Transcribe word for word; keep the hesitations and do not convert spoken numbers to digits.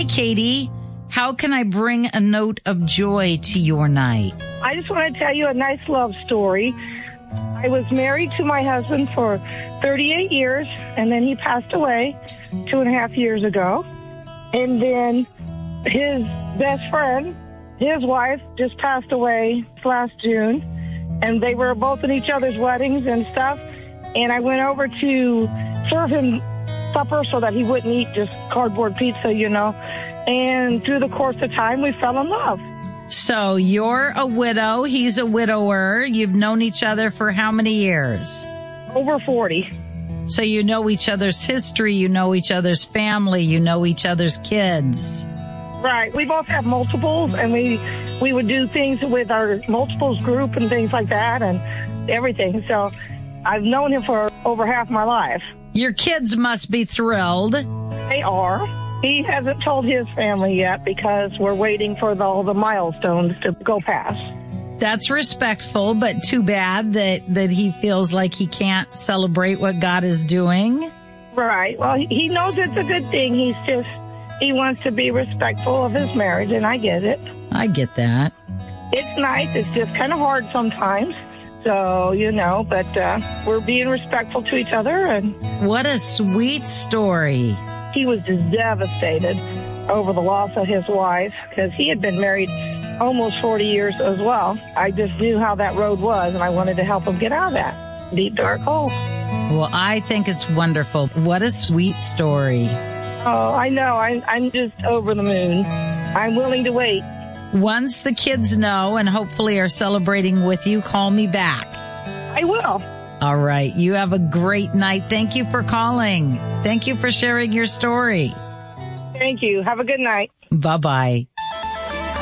Katie. How can I bring a note of joy to your night? I just want to tell you a nice love story. I was married to my husband for thirty-eight years, and then he passed away two and a half years ago. And then his best friend, his wife, just passed away last June, and they were both at each other's weddings and stuff. And I went over to serve him supper so that he wouldn't eat just cardboard pizza, you know. And through the course of time, we fell in love. So you're a widow. He's a widower. You've known each other for how many years? Over forty. So you know each other's history. You know each other's family. You know each other's kids. Right. We both have multiples, and we we would do things with our multiples group and things like that and everything. So I've known him for over half my life. Your kids must be thrilled. They are. He hasn't told his family yet because we're waiting for the, all the milestones to go past. That's respectful, but too bad that, that he feels like he can't celebrate what God is doing. Right. Well, he knows it's a good thing. He's just, he wants to be respectful of his marriage, and I get it. I get that. It's nice. It's just kind of hard sometimes. So, you know, but uh, we're being respectful to each other. And what a sweet story. He was just devastated over the loss of his wife because he had been married almost forty years as well. I just knew how that road was, and I wanted to help him get out of that deep, dark hole. Well, I think it's wonderful. What a sweet story. Oh, I know. I, I'm just over the moon. I'm willing to wait. Once the kids know and hopefully are celebrating with you, call me back. I will. All right. You have a great night. Thank you for calling. Thank you for sharing your story. Thank you. Have a good night. Bye-bye.